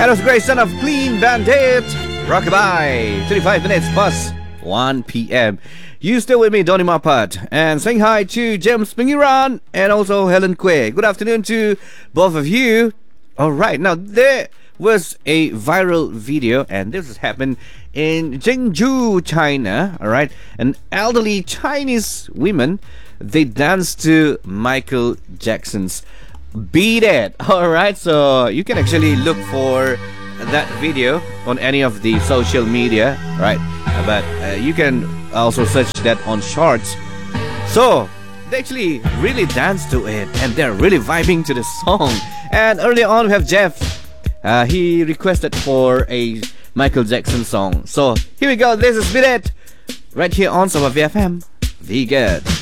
That was a great son of Clean Bandit. Rockabye. 25 minutes past 1 p.m. You still with me, Donny Mapat. And saying hi to James Pingiran and also Helen Quay. Good afternoon to both of you. Alright, now there was a viral video, and this has happened in Zhengzhou, China. Alright, an elderly Chinese women, they danced to Michael Jackson's Beat It. Alright, so you can actually look for that video on any of the social media, right? But you can also search that on Shorts. So they actually really dance to it, and they're really vibing to the song. And earlier on we have Jeff. He requested for a Michael Jackson song. So here we go. This is Beat It right here on Sabah VFM. Be good.